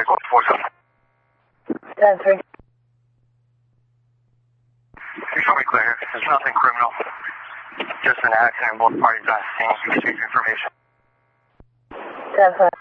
Take 147. 10-3. You show me clear. There's nothing criminal. Just an accident. Both parties on scene. You can take information. 10-5.